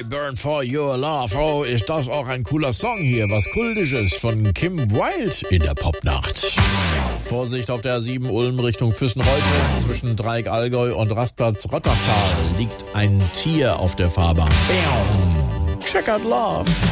I Burn for Your Love. Oh, ist das auch ein cooler Song hier. Was Kultisches von Kim Wilde in der Popnacht. Vorsicht auf der A7 Ulm Richtung Füssen-Reutlingen. Zwischen Dreieck Allgäu und Rastplatz Rottertal liegt ein Tier auf der Fahrbahn. Checkered Love.